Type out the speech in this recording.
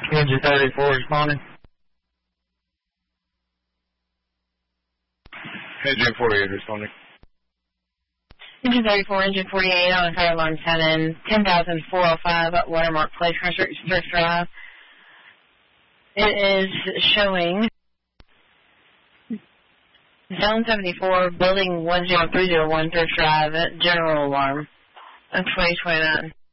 Engine 34 responding. Engine 48 responding. Engine 34, Engine 48 on fire alarm 7, 10,405 at Watermark Place, Thrift Drive. It is showing Zone 74, Building 10301, Thrift Drive, General Alarm, 2029.